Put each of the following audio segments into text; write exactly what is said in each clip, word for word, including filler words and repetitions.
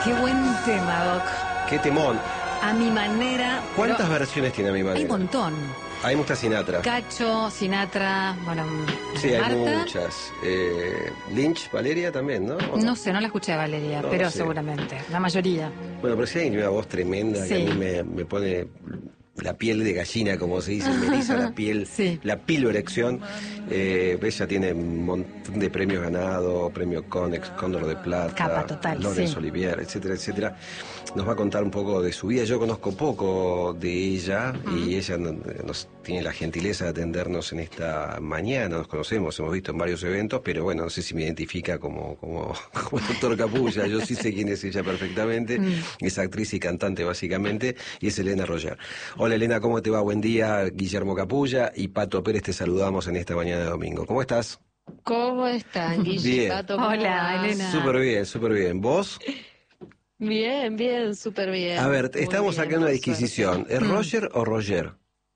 Qué buen tema, Doc. Qué temón. A mi manera. ¿Cuántas pero versiones tiene a mi manera? hay un montón. Hay muchas Sinatra. Cacho, Sinatra, bueno, Sí, hay Marta. muchas. Eh, Lynch, Valeria también, ¿no? ¿O No sé, no la escuché a Valeria, No, pero no sé. seguramente, la mayoría. Bueno, pero sí hay una voz tremenda que Sí. a mí me, me pone la piel de gallina, como se dice, me eriza la piel, Sí. la piloerección. Eh, ella tiene un montón de premios ganados, premio Conex, Cóndor de Plata, Capa total, Laurence sí. Olivier, etcétera, etcétera. Nos va a contar un poco de su vida. Yo conozco poco de ella y ella nos tiene la gentileza de atendernos en esta mañana. Nos conocemos, hemos visto en varios eventos, pero bueno, no sé si me identifica como, como, como el doctor Capulla. Yo sí sé quién es ella perfectamente. Es actriz y cantante básicamente, y es Elena Roger. Hola Elena, ¿cómo te va? Buen día. Guillermo Capulla y Pato Pérez te saludamos en esta mañana de domingo. ¿Cómo estás? ¿Cómo están, Guille y Bien. Pato? ¿Cómo Hola, va? Elena. Súper bien, súper bien. ¿Vos? Bien, bien, súper bien. A ver, Muy estamos bien, acá en una por disquisición. suerte. ¿Es Roger o Roger?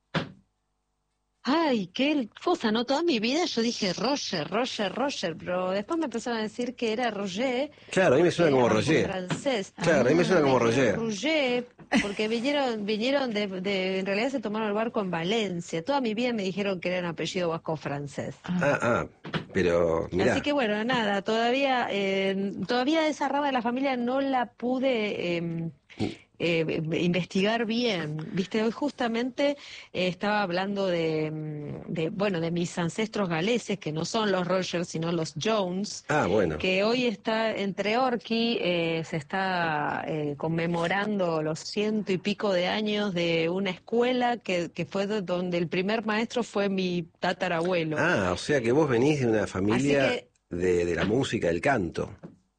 Ay, qué cosa, ¿no? Toda mi vida yo dije Roger, Roger, Roger, pero después me empezaron a decir que era Roger, Claro, a mí me suena porque como era como Roger. francés. Claro, a mí me suena Ah, como es que era Roger. Roger, porque vinieron, vinieron de, de, en realidad se tomaron el barco en Valencia. Toda mi vida me dijeron que era un apellido vasco francés. Ah, ah, pero mirá. Así que bueno, nada, todavía, eh, todavía esa rama de la familia no la pude eh, eh, investigar bien. Viste, hoy justamente eh, estaba hablando de, mm, de, bueno, de mis ancestros galeses, que no son los Rogers, sino los Jones, Ah, bueno. que hoy está entre Orqui, eh, se está eh, conmemorando los ciento y pico de años de una escuela que, que fue de- donde el primer maestro fue mi tatarabuelo. Ah, o sea que vos venís de una Así familia que de, de la música, del canto.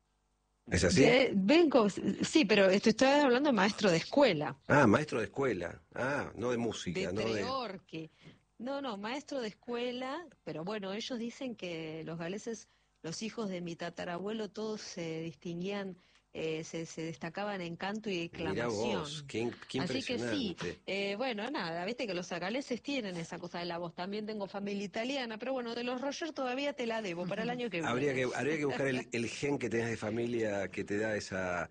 ¿Es así? de- vengo, sí, pero esto estoy hablando de maestro de escuela, Ah, maestro de escuela. Ah, no de de música, no de... Treorqui. No, no, maestro de escuela, pero bueno, ellos dicen que los galeses, los hijos de mi tatarabuelo, todos se distinguían, eh, se, se destacaban en canto y Mirá vos, declamación. qué, in- qué Así que sí, impresionante. eh, bueno, nada, viste que los galeses tienen esa cosa de la voz. También tengo familia italiana, pero bueno, de los Roger todavía te la debo para el año que Habría viene. que, habría que buscar el, el gen que tenés de familia que te da esa,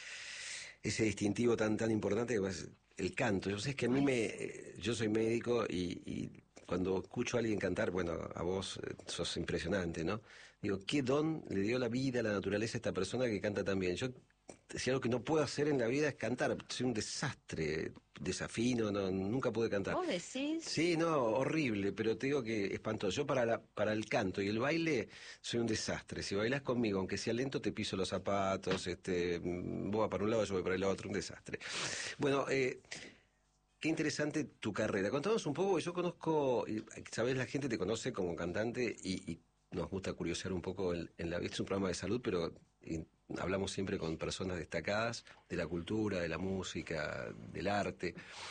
ese distintivo tan tan importante que es el canto. Yo sé que a mí me, eh, yo soy médico y, y cuando escucho a alguien cantar, bueno, a vos eh, sos impresionante, ¿no? Digo, ¿qué don le dio la vida, la naturaleza a esta persona que canta tan bien? Yo, si algo que no puedo hacer en la vida es cantar, soy un desastre, desafino, no, nunca pude cantar. ¿Vos decís? Sí, no, horrible, pero te digo que espantoso. Yo para la, para el canto y el baile soy un desastre. Si bailás conmigo, aunque sea lento, te piso los zapatos, este, mm, vos vas para un lado, yo voy para el otro, un desastre. Bueno, eh, qué interesante tu carrera. Contanos un poco, porque yo conozco, y, sabes, la gente te conoce como cantante y, y nos gusta curiosear un poco en, en la... Este es un programa de salud, pero y, hablamos siempre con personas destacadas de la cultura, de la música, del arte.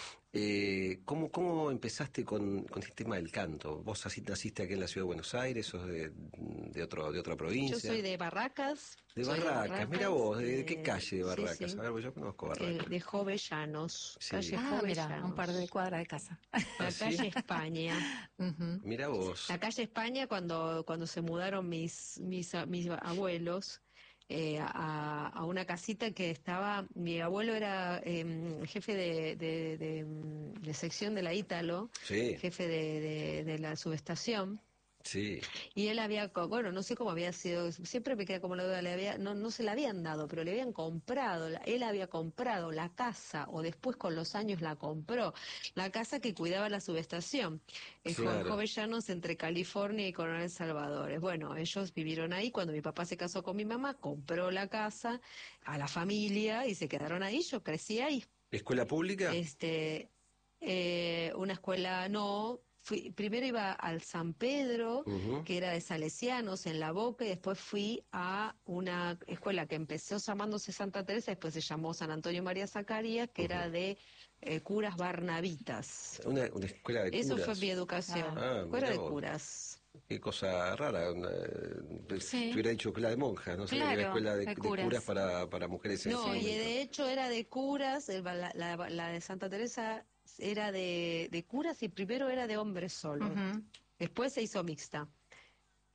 Eh, ¿cómo, ¿Cómo empezaste con, con este tema del canto? ¿Vos así naciste aquí en la ciudad de Buenos Aires? ¿Sos de, de, otro, de otra Yo provincia? soy de Barracas. De soy Barracas, mira vos, ¿de, de qué eh, calle de sí, Barracas? sí, A ver, pues yo conozco eh, Barracas. de Jovellanos, Sí. calle Ah, mira, a un par de Jovellanos, cuadras de casa. ¿Ah, la sí? calle España. Ujú. Mira vos. La calle España cuando, cuando se mudaron mis, mis, a- mis abuelos eh, a, a una casita que estaba, mi abuelo era em, jefe de, de, de, em, de sección de la Ítalo, Sí, jefe de, de, de la subestación. sí. Y él había, co- bueno, no sé cómo había sido, siempre me queda como la duda, le había, no, no se la habían dado, pero le habían comprado, la- él había comprado la casa, o después con los años la compró, la casa que cuidaba la subestación, en Jo- en Claro. Jovellanos, entre California y Coronel Salvadores. Bueno, ellos vivieron ahí, cuando mi papá se casó con mi mamá, compró la casa a la familia y se quedaron ahí, yo crecí ahí. ¿Escuela pública? Este, eh, una escuela no. Fui, primero iba al San Pedro, Ujú. que era de Salesianos en La Boca, y después fui a una escuela que empezó llamándose Santa Teresa, después se llamó San Antonio María Zacarías, que era de eh, curas barnabitas. Una, una escuela de Eso fue mi curas. educación, Ah, escuela mira de vos. curas. Qué cosa rara. Una, eh, te Sí, hubiera dicho escuela de monjas, no sabía que había claro, escuela de, de de curas curas. para, para mujeres en ese No, y momento. de hecho era de curas, el- la, la- la de Santa Teresa era de, de curas y primero era de hombres solo. Ujú. Después se hizo mixta.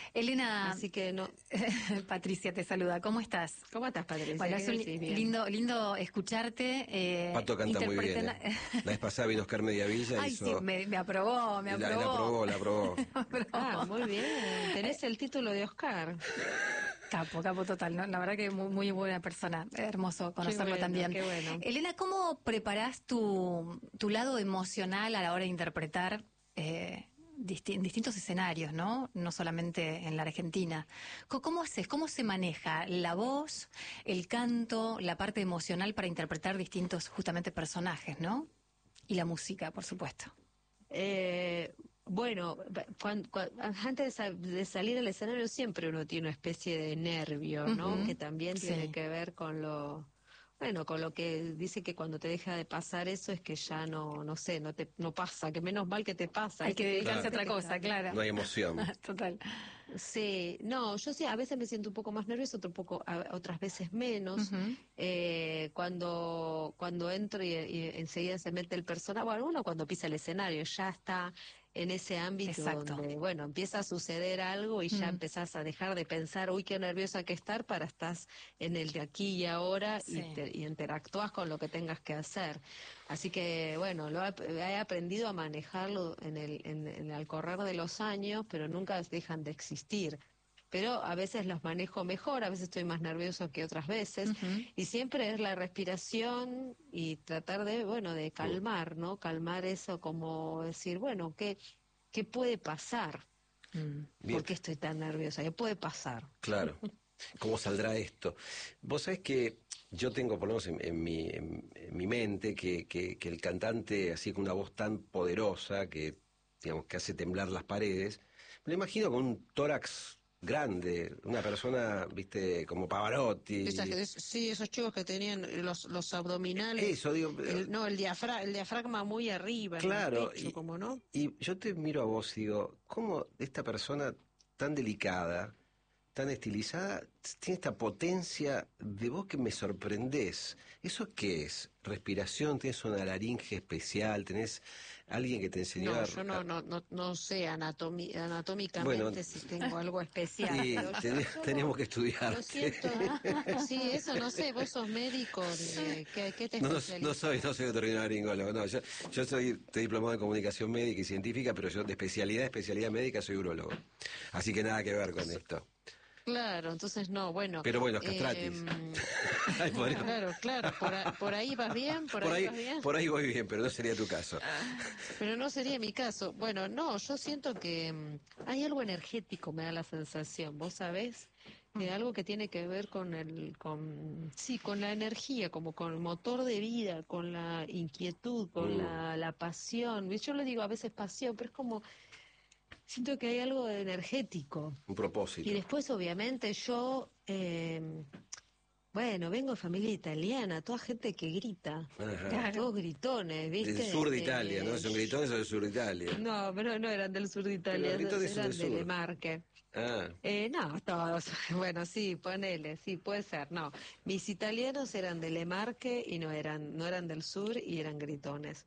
Elena, Así que no. Patricia te saluda, ¿cómo estás? ¿Cómo estás, Patricia? Bueno, ¿Qué es un decís? Bien. lindo, lindo escucharte. Eh, Pato canta muy bien. interpreten- ¿eh? La vez pasada vino Oscar Mediavilla Ay, hizo... sí, me, me aprobó, me la, aprobó. la aprobó, la aprobó. Me aprobó. Ah, muy bien. Tenés el título de Oscar. Capo, capo total, ¿no? La verdad que muy, muy buena persona, hermoso conocerlo bueno, también. qué bueno. Elena, ¿cómo preparás tu, tu lado emocional a la hora de interpretar eh, disti- distintos escenarios, ¿no? No solamente en la Argentina. Co- ¿Cómo haces? ¿Cómo se maneja la voz, el canto, la parte emocional para interpretar distintos justamente personajes, ¿no? Y la música, por supuesto. Eh, bueno, cuan- cuan- antes de, sa- de salir al escenario siempre uno tiene una especie de nervio, ¿no? Ujú, Que también tiene sí. que ver con lo, bueno, con lo que dice que cuando te deja de pasar eso es que ya no, no sé, no te, no pasa, que menos mal que te pasa. Hay que ¿viste? dedicarse a Gente otra que cosa, está- claro. No hay emoción. Total. Sí, no, yo sí, a veces me siento un poco más nerviosa, otro poco, a- otras veces menos. Ujú. Eh, cuando, cuando entro y, y enseguida se mete el personaje, bueno, uno cuando pisa el escenario ya está en ese ámbito Exacto. donde, bueno, empieza a suceder algo y ya Mm. empezás a dejar de pensar, uy, qué nerviosa que estar, para estás en el de aquí y ahora y, Sí. te- y interactúas con lo que tengas que hacer. Así que, bueno, lo he, he aprendido a manejarlo en el, en, en el correr de los años, pero nunca dejan de existir. Pero a veces los manejo mejor, a veces estoy más nervioso que otras veces, Ujú. y siempre es la respiración y tratar de, bueno, de calmar, ¿no? Calmar eso, como decir, bueno, ¿qué, qué puede pasar? Mm. Bien, ¿Por qué estoy tan nerviosa? ¿Qué puede pasar? claro. ¿Cómo saldrá esto? Vos sabés que yo tengo, por lo menos en, en mi, en, en mi mente, que, que, que el cantante, así con una voz tan poderosa que, digamos, que hace temblar las paredes, me lo imagino con un tórax grande, una persona, viste, como Pavarotti. Sí, esos chicos que tenían los, los abdominales, Eso, digo, el, no, el, diafra, el diafragma muy arriba, en el claro, pecho, y, como no. y yo te miro a vos y digo, ¿cómo esta persona tan delicada, tan estilizada, tiene esta potencia de voz que me sorprendés? ¿Eso qué es? ¿Respiración? ¿Tenés una laringe especial? ¿Tenés alguien que te enseñó No, a...? yo no, a- no, no, no sé anatomi- Bueno, anatómicamente si tengo algo especial, y pero yo, ten- yo tenemos lo, que lo estudiarte. siento. Sí, eso no sé, vos sos médico, de, ¿qué, qué te No, no, no especializas? soy, no soy otorrinolaringólogo, no, yo, yo soy, estoy diplomado en comunicación médica y científica, pero yo de especialidad, especialidad médica soy urologo. Así que nada que ver con esto. Claro, entonces no, bueno. Pero bueno, castratis. em, Ay, podría- claro, claro, por, a- por ahí vas bien, por, por ahí ahí, vas bien. por ahí voy bien, pero no sería tu caso. Pero no sería mi caso. Bueno, no, yo siento que mm, hay algo energético, me da la sensación, ¿vos sabés? Eh, algo que tiene que ver con el, con, sí, con la energía, como con el motor de vida, con la inquietud, con Mm, la, la pasión. Yo le digo a veces pasión, pero es como, siento que hay algo energético. un Y propósito. después, obviamente, yo, eh, bueno, vengo de familia italiana, toda gente que grita, Ajá. Claro. todos gritones, Del ¿viste? sur de Italia, ¿no? Eh, ¿Son gritones o del sur de Italia? no, pero no eran del sur de Pero los Italia, gritones son del eran de sur. Lemarque. Ah, Eh, no, todos. Bueno, sí, ponele, sí, puede ser. No, mis italianos eran de Lemarque y no eran, no eran del sur y eran gritones.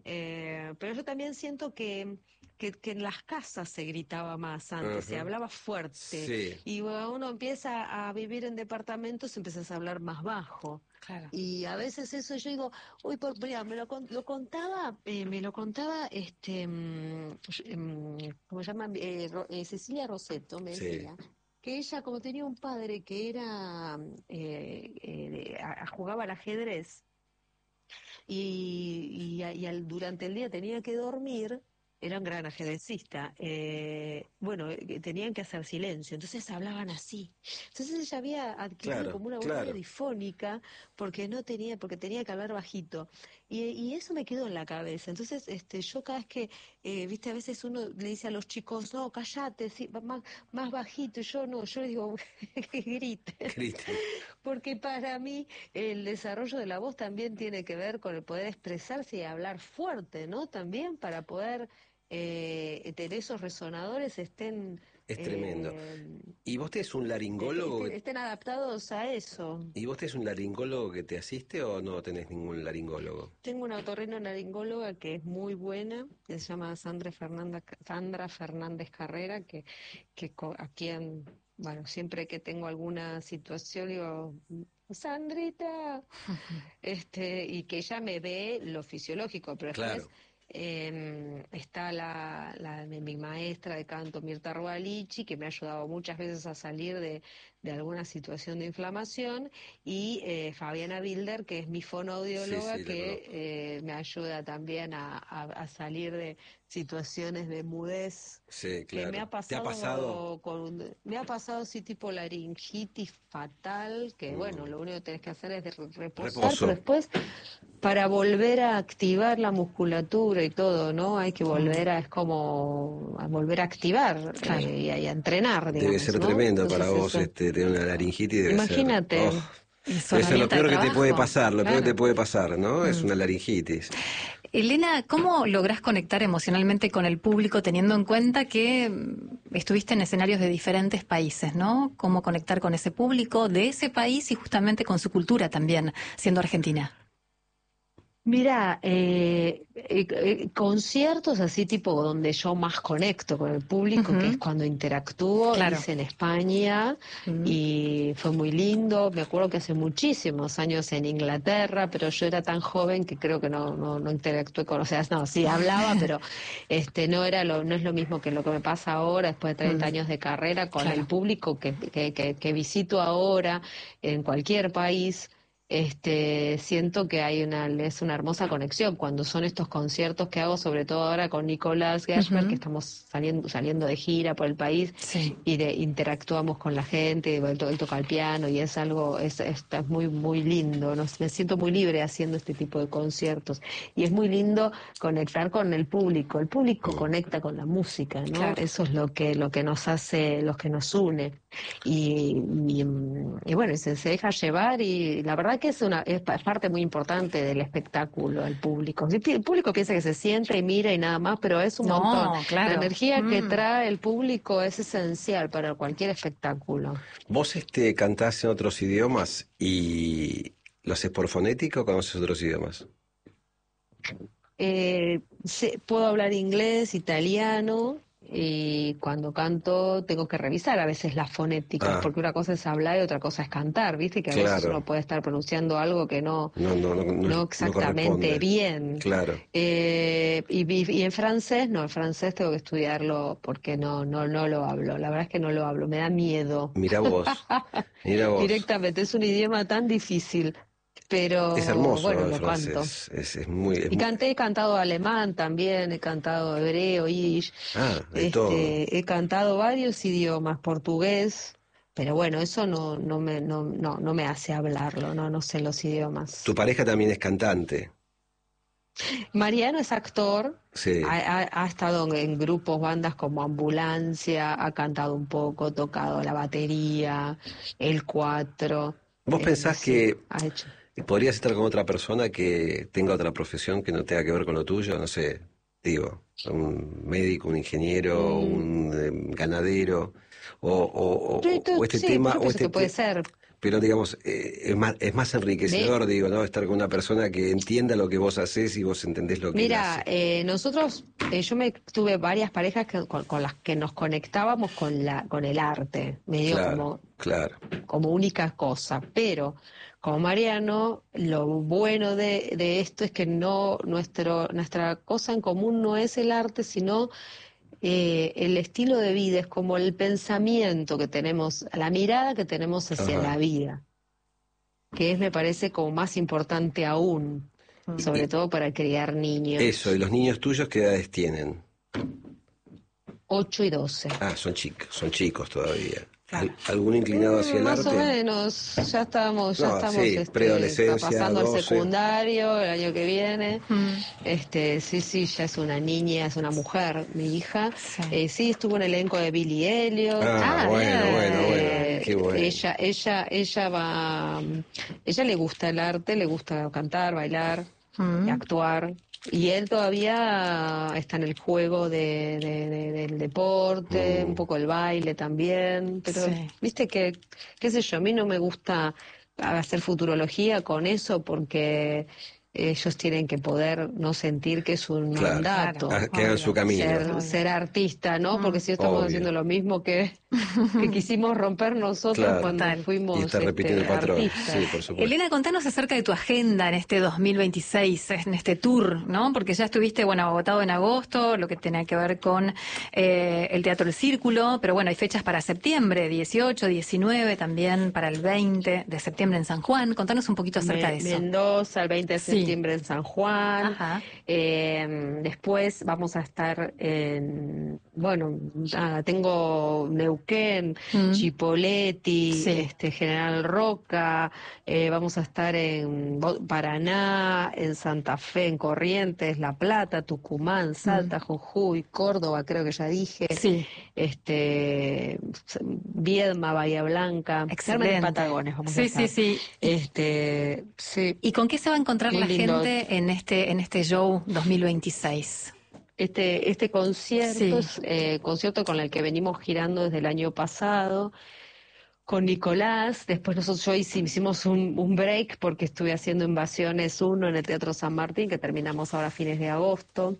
Eh, pero yo también siento que, que, que en las casas se gritaba más antes, se ajá. hablaba fuerte. Sí, Y cuando uno empieza a vivir en departamentos, empiezas a hablar más bajo. Claro. Y a veces eso yo digo, uy, por, mira, me lo, con- lo contaba, eh, me lo contaba, este, mm, mm, ¿cómo se llama? Eh, Ro- eh, Cecilia Rosetto me sí. decía que ella, como tenía un padre que era, eh, eh, de- a- a- jugaba al ajedrez y, y, a- y al, durante el día tenía que dormir, era un gran ajedrecista, eh, bueno, eh, tenían que hacer silencio, entonces hablaban así. Entonces ella había adquirido Claro, como una voz medio claro. difónica porque no tenía, porque tenía que hablar bajito. Y, y eso me quedó en la cabeza. Entonces, este, yo cada vez que, eh, viste, a veces uno le dice a los chicos, no, cállate, sí, va más, más bajito, y yo no, yo les digo que griten. Griten. Porque para mí el desarrollo de la voz también tiene que ver con el poder expresarse y hablar fuerte, ¿no? También para poder eh, tener esos resonadores estén Es tremendo. Eh, ¿Y vos tenés un laringólogo? Estén, estén adaptados a eso. ¿Y vos tenés un laringólogo que te asiste o no tenés ningún laringólogo? Tengo una otorrinolaringóloga que es muy buena, que se llama Sandra Fernández, Sandra Fernández Carrera, que, que co- a quien, bueno, siempre que tengo alguna situación digo, Sandrita, este, y que ella me ve lo fisiológico, pero después Claro. eh, está la, la- mi mi maestra de canto, Mirta Rualichi, que me ha ayudado muchas veces a salir de, de alguna situación de inflamación, y eh, Fabiana Bilder, que es mi Sí, fonoaudióloga, sí, la que conozco. eh, me ayuda también a, a- a salir de situaciones de mudez Sí, que me claro. ha ¿Te ha pasado? pasado con, me ha pasado sí tipo laringitis fatal, que bueno, Mm, lo único que tenés que hacer es de re- reposar, pero reposo. después para volver a activar la musculatura y todo, ¿no? Hay que Mm, volver a, es como a volver a activar claro. eh, y, a, y a entrenar, Debe digamos, ser ¿no? tremendo para Entonces vos eso, este, tener una laringitis, debe ser... Oh, imagínate, Y su debe ser lo herramienta de peor que te puede trabajo, pasar, lo peor que te claro. puede pasar, ¿no? Es Mm. una laringitis. Elena, ¿cómo lográs conectar emocionalmente con el público teniendo en cuenta que mm, estuviste en escenarios de diferentes países, ¿no? ¿Cómo conectar con ese público de ese país y justamente con su cultura también, siendo argentina? mira, eh, eh, eh, conciertos así tipo donde yo más conecto con el público, que es Ujú, cuando interactúo, claro. hice en España Mm, y fue muy lindo. Me acuerdo que hace muchísimos años en Inglaterra, pero yo era tan joven que creo que no, no, no interactué con, o sea, no, sí hablaba, pero este no era lo, no es lo mismo que lo que me pasa ahora después de treinta mm, años de carrera con el claro. público que, que, que, que visito ahora en cualquier país. Este, siento que hay una, es una hermosa conexión cuando son estos conciertos que hago, sobre todo ahora con Nicolás Gershberg, que Ujú, estamos saliendo, saliendo de gira por el país sí. y de, interactuamos con la gente, él, to- él toca el piano y es algo, es, es, es muy, muy lindo, ¿no? Me siento muy libre haciendo este tipo de conciertos y es muy lindo conectar con el público, el público Mm. conecta con la música, ¿no? Claro. Eso es lo que, lo que nos hace, lo que nos une. Y, y, y bueno, se, se deja llevar y la verdad que es una es pa- parte muy importante del espectáculo, el público. Sí, El público piensa que se siente y mira y nada más, pero es un montón. No, La claro. energía que Mm. trae el público es esencial para cualquier espectáculo. ¿Vos este, cantás en otros idiomas y lo haces por fonética o conoces otros idiomas? Eh, sé- puedo hablar inglés, italiano, y cuando canto tengo que revisar a veces las fonéticas, Ah, porque una cosa es hablar y otra cosa es cantar, ¿viste? Que a veces claro. uno puede estar pronunciando algo que no, No, no, no, no, no no exactamente corresponde. bien. Claro. Eh, y, vi- y en francés, no, el francés tengo que estudiarlo porque no, no, no lo hablo. La verdad es que no lo hablo, me da miedo. Mira vos, mira vos. Directamente, es un idioma tan difícil, Es pero bueno, hermoso el lo canto. francés. Es, es muy, es Y mu- canté, he cantado alemán también, he cantado hebreo, yiddish, ah, de todo. este, he cantado varios idiomas, portugués, pero bueno, eso no, no me, no, no, no me hace hablarlo, no, no sé los Tu idiomas. pareja también es cantante. Mariano es actor, ha, Sí. ha- ha estado en, en grupos, bandas como Ambulancia, ha cantado un poco, tocado la batería, el cuatro, ¿Vos eh, pensás sí, que ha hecho. podrías estar con otra persona que tenga otra profesión que no tenga que ver con lo tuyo? No sé, digo, un médico, un ingeniero, Mm, un eh, ganadero, o, o- sí, o- o tú- este sí, tema, yo o pienso este que puede te- ser. pero digamos, eh, es más, es más De, enriquecedor, digo, ¿no? Estar con una persona que entienda lo que vos haces y vos entendés lo que él Mira, hace. eh, nosotros, eh, yo me tuve varias parejas que- con, con las que nos conectábamos con la, con el arte, medio Claro, como, claro. como única cosa. Pero como Mariano, lo bueno de, de esto es que no, nuestro, nuestra cosa en común no es el arte, sino eh, el estilo de vida, es como el pensamiento que tenemos, la mirada que tenemos hacia la Ajá. vida, que es, me parece, como más importante aún, Y, Mm. sobre y todo para criar eso, ¿y niños. los niños tuyos qué edades tienen? Ocho y doce. Ah, son chicos, son chicos todavía. Claro. ¿Al- ¿Alguno inclinado hacia Mm, el más o arte? menos, ya estamos, ya No, estamos, sí, este, está preadolescencia, pasando al doce. secundario el año que viene. Mm, Este, sí, sí, ya es una niña, es una mujer, mi hija. sí. Eh, sí, estuvo en el elenco de Billy Elliot. Ah, Ah, bueno, bueno, bueno, bien. qué Eh, bueno. ella, ella, ella va, ella le gusta el arte, le gusta cantar, bailar, Mm, actuar. y él todavía está en el juego de, de- de- del deporte, Mm. un poco el baile también, pero Sí. viste que, qué sé yo, a mí no me gusta hacer futurología con eso porque ellos tienen que poder no sentir que es un Claro. mandato. Ah, que hagan su camino. Ser, Obvio. ser artista, ¿no? Mm. Porque si estamos Obvio. haciendo lo mismo que, que quisimos romper nosotros Claro. cuando Total. fuimos Y está este, repitiendo el patrón. artistas. Sí, por supuesto. Elena, contanos acerca de tu agenda en este dos mil veintiséis, en este tour, ¿no? Porque ya estuviste, bueno, agotado en agosto, lo que tenía que ver con eh, el Teatro El Círculo, pero bueno, hay fechas para septiembre, dieciocho, diecinueve, también para el veinte de septiembre en San Juan. Contanos un poquito acerca Me- de eso. Mendoza, el veinte de Sí. septiembre en San Juan. Ajá. Eh, después vamos a estar en, bueno, nada, tengo Neuquén, Mm. Chipoleti, Sí. este, General Roca, eh, vamos a estar en Bo- Paraná, en Santa Fe, en Corrientes, La Plata, Tucumán, Salta, Jujuy, Córdoba, creo que ya dije, Sí. este, Viedma, Bahía Blanca, Excelente. Carmen Patagones vamos a Sí, estar. sí, sí. Este, sí. ¿Y con qué se va a encontrar Muy la lindo. gente en este, en este show dos mil veintiséis? Este, este concierto Sí. es eh, concierto con el que venimos girando desde el año pasado con Nicolás. Después nosotros yo hici- hicimos un, un break porque estuve haciendo Invasiones uno en el Teatro San Martín, que terminamos ahora a fines de agosto.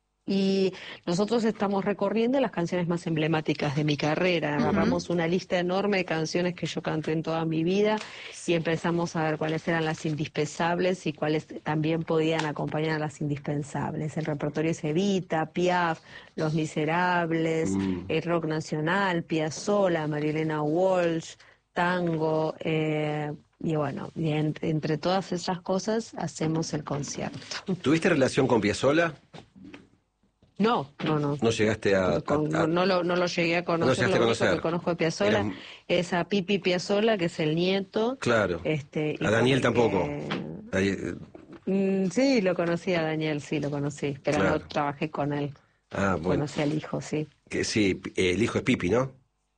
Y nosotros estamos recorriendo las canciones más emblemáticas de mi carrera. Agarramos una lista enorme de canciones que yo canté en toda mi vida y empezamos a ver cuáles eran las indispensables y cuáles también podían acompañar a las indispensables. El repertorio es Evita, Piaf, Los Miserables, Mm. el rock nacional, Piazzolla, Marilena Walsh, tango, eh, y bueno, y en- entre todas esas cosas hacemos el concierto. ¿Tuviste relación con Piazzolla? No, no, no. ¿No llegaste a...? a- Con- a- no, no lo, no lo llegué a conocer. No llegaste a Lo único conocer. que conozco de Piazzolla Era- es a Pipi Piazzolla, que es el nieto. Claro. Este, y A Daniel con el tampoco. que- Ahí, eh, Mm, sí, lo conocí a Daniel, sí, lo conocí, pero Claro. no trabajé con él. Ah, bueno. Conocí al hijo, sí. Que sí, eh, el hijo es Pipi, ¿no?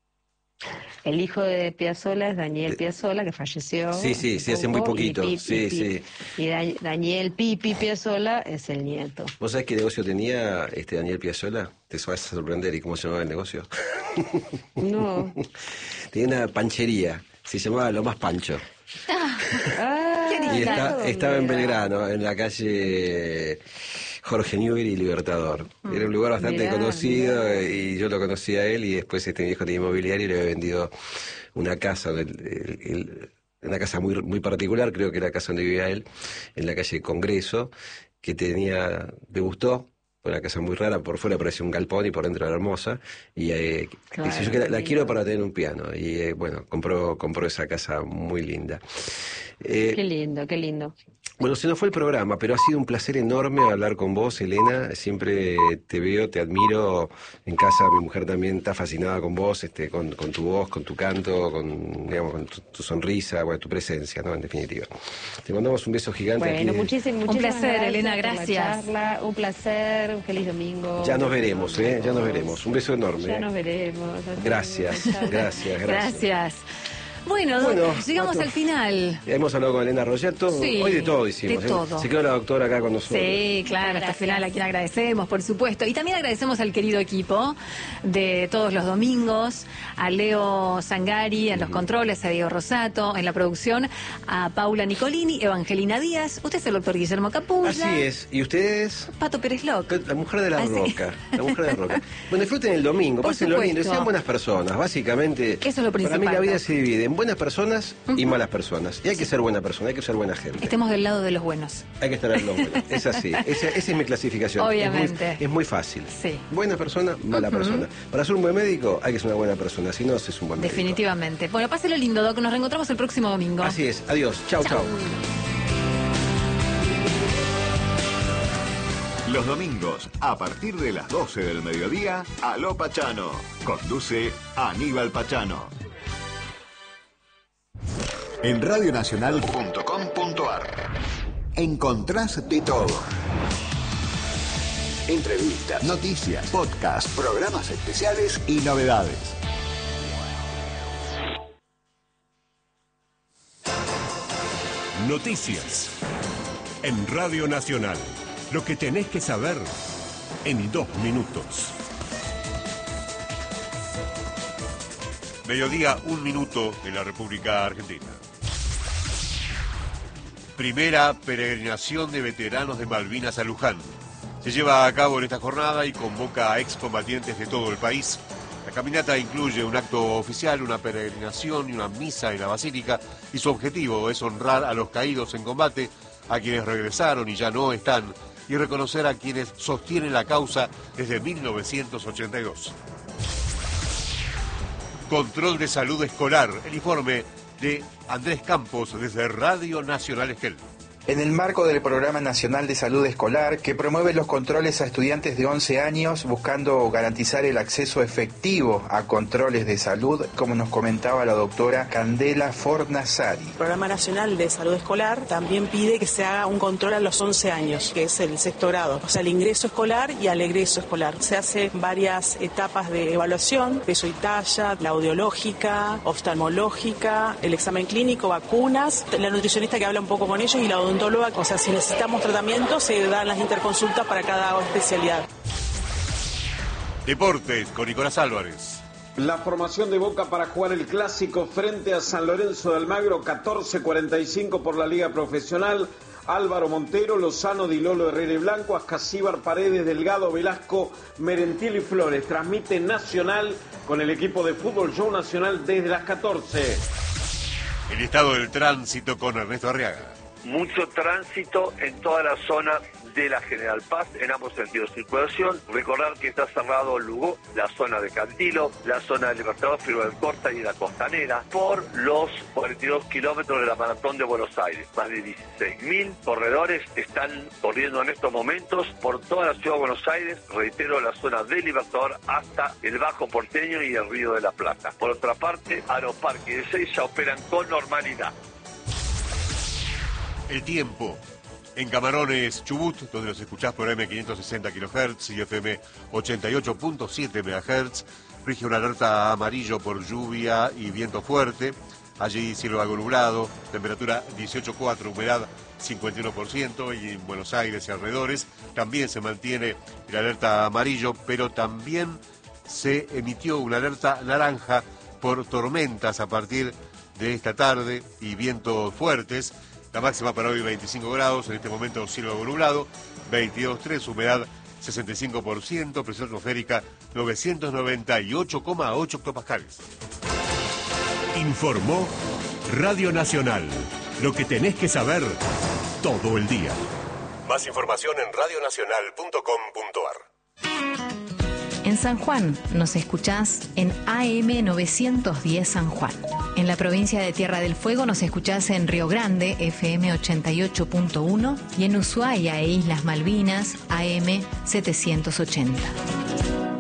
El hijo de Piazzolla es Daniel De- Piazzolla, que falleció. Sí, sí, sí, hace muy poco, poquito. Y, Pi- Sí, y Pi- sí. y Da- Daniel Pipi Piazzolla es el nieto. ¿Vos sabés qué negocio tenía este Daniel Piazzolla? Te vas a sorprender. ¿Y cómo se llamaba el negocio? No. Tenía una panchería. Se llamaba Lo Más Pancho. Ah, Qué Y está- ¿dónde estaba en era? Belgrano, en la calle Jorge Newbery y Libertador. Era un lugar bastante Mirá, conocido mirá. y yo lo conocí a él y después este viejo de inmobiliario le había vendido una casa, el- el- el- una casa muy, muy particular, creo que era la casa donde vivía él, en la calle Congreso, que tenía, le gustó. Una casa muy rara, por fuera parecía un galpón y por dentro era hermosa. Y eh, Claro, dice, yo que la, la lindo. quiero para tener un piano. Y eh, bueno, compró, compró esa casa muy linda. Eh, Qué lindo, qué lindo. bueno, se nos fue el programa, pero ha sido un placer enorme hablar con vos, Elena. Siempre te veo, te admiro. En casa mi mujer también está fascinada con vos, este, con, con tu voz, con tu canto, con, digamos, con tu, tu sonrisa, bueno, tu presencia, ¿no? En definitiva. Te mandamos un beso gigante. Bueno, aquí. muchísimas, muchísimas placer, gracias Elena, por la gracias. charla. Un placer, un feliz domingo. Ya nos veremos, ¿eh? Ya nos veremos. Un beso enorme. Ya ¿eh? nos veremos. Hasta Gracias, luego. Chao. gracias, gracias. Gracias. Bueno, doc, Bueno, llegamos Pato. al final. Hemos hablado con Elena Rogetto. Sí, Hoy de todo hicimos. de ¿eh? todo. Se quedó la doctora acá con nosotros. Sí, claro, hasta el Gracias. final a quien agradecemos, por supuesto. Y también agradecemos al querido equipo de todos los domingos, a Leo Zangari en los controles, a Diego Rosato en la producción, a Paula Nicolini, Evangelina Díaz, usted es el doctor Guillermo Capulla. Así es. ¿Y ustedes? Pato Pérez Loc. La mujer de la Así. roca. La mujer de la roca. Bueno, disfruten el domingo, Por pásenlo lindo y supuesto. sean buenas personas. Básicamente, Eso es lo para mí principal, la vida ¿no? se divide en buenas personas y malas personas. Y hay que ser buena persona, hay que ser buena gente. Estemos del lado de los buenos. Hay que estar al lado. Es así. Esa, esa es mi clasificación. Obviamente. Es muy, es muy fácil. Sí. Buena persona, mala persona. Para ser un buen médico hay que ser una buena persona. Si no, es un buen médico. Definitivamente. Bueno, páselo lindo, Doc. Nos reencontramos el próximo domingo. Así es. Adiós. Chau, chau. Los domingos, a partir de las doce del mediodía, Aló Pachano. Conduce Aníbal Pachano. En radionacional punto com punto ar encontrás de todo. Entrevistas, noticias, podcasts, programas especiales y novedades. Noticias en Radio Nacional. Lo que tenés que saber en dos minutos. Mediodía, un minuto en la República Argentina. Primera peregrinación de veteranos de Malvinas a Luján. Se lleva a cabo en esta jornada y convoca a excombatientes de todo el país. La caminata incluye un acto oficial, una peregrinación y una misa en la basílica, y su objetivo es honrar a los caídos en combate, a quienes regresaron y ya no están, y reconocer a quienes sostienen la causa desde mil novecientos ochenta y dos. Control de salud escolar, el informe de Andrés Campos desde Radio Nacional Esquel. En el marco del Programa Nacional de Salud Escolar, que promueve los controles a estudiantes de once años, buscando garantizar el acceso efectivo a controles de salud, como nos comentaba la doctora Candela Fornasari. El Programa Nacional de Salud Escolar también pide que se haga un control a los once años, que es el sexto grado, o sea, el ingreso escolar y al egreso escolar. Se hacen varias etapas de evaluación, peso y talla, la audiológica, oftalmológica, el examen clínico, vacunas, la nutricionista que habla un poco con ellos y la odontóloga. O sea, si necesitamos tratamiento, se dan las interconsultas para cada especialidad. Deportes con Nicolás Álvarez. La formación de Boca para jugar el clásico frente a San Lorenzo de Almagro, catorce cuarenta y cinco por la Liga Profesional. Álvaro Montero, Lozano, Di Lolo, Herrera y Blanco, Ascasíbar, Paredes, Delgado, Velasco, Merentiel y Flores. Transmite Nacional con el equipo de Fútbol Show Nacional desde las catorce. El estado del tránsito con Ernesto Arriaga. Mucho tránsito en toda la zona de la General Paz, en ambos sentidos de circulación. Recordar que está cerrado Lugo, la zona de Cantilo, la zona del Libertador, Filo del Corta y la Costanera, por los cuarenta y dos kilómetros de la Maratón de Buenos Aires. Más de dieciséis mil corredores están corriendo en estos momentos por toda la ciudad de Buenos Aires, reitero, la zona del Libertador hasta el Bajo Porteño y el Río de la Plata. Por otra parte, Aeroparque y Ezeiza operan con normalidad. El tiempo. En Camarones, Chubut, donde los escuchás por eme quinientos sesenta kilohertz y efe eme ochenta y ocho punto siete megahertz, rige una alerta amarillo por lluvia y viento fuerte. Allí cielo algo nublado, temperatura dieciocho coma cuatro, humedad cincuenta y uno por ciento, y en Buenos Aires y alrededores también se mantiene la alerta amarillo, pero también se emitió una alerta naranja por tormentas a partir de esta tarde y vientos fuertes. La máxima para hoy veinticinco grados, en este momento cielo algo nublado, veintidós coma tres, humedad sesenta y cinco por ciento, presión atmosférica novecientos noventa y ocho coma ocho hectopascales. Informó Radio Nacional. Lo que tenés que saber todo el día. Más información en radio nacional punto com punto ar. En San Juan nos escuchás en A M novecientos diez San Juan. En la provincia de Tierra del Fuego nos escuchás en Río Grande, efe eme ochenta y ocho punto uno, y en Ushuaia e Islas Malvinas, A M setecientos ochenta.